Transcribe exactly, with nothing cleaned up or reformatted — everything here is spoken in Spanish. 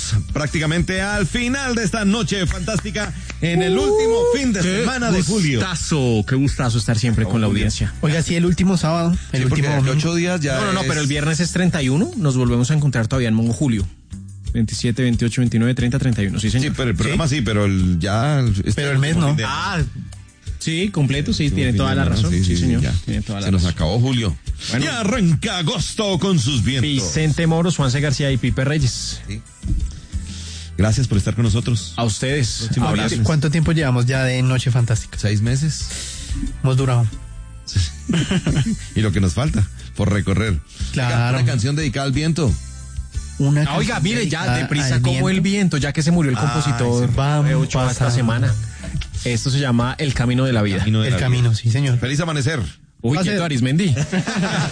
llegamos prácticamente al final de esta noche fantástica en el último uh, fin de semana de julio. Qué gustazo, qué gustazo estar siempre oh, con la audiencia. Oiga, sí, el último sábado, el sí, último porque ocho días ya. No, no, no, es... pero el viernes es treinta y uno, nos volvemos a encontrar todavía en Mongo Julio. veintisiete, veintiocho, veintinueve, treinta, treinta y uno, sí, señor. Sí, pero el programa sí, sí pero el ya... Este pero el mes no. De... Ah, sí, completo, sí, tiene toda la razón. Sí, sí, sí señor. Tiene toda la Se razón. nos acabó julio. Bueno, ya arranca agosto con sus vientos. Vicente Moros, Juanse García y Pipe Reyes. Sí. Gracias por estar con nosotros. A ustedes. Abrazos. ¿Cuánto tiempo llevamos ya de Noche Fantástica? Seis meses. Hemos durado. Y lo que nos falta por recorrer. Claro. Una canción dedicada al viento. Una ah, oiga, mire, ya deprisa como viento. El viento, ya que se murió el compositor. Ay, vamos ocho esta semana. Esto se llama El Camino de la Vida. El Camino, de el la camino vida. Sí, señor. Feliz amanecer. Uy, quieto, Arismendi.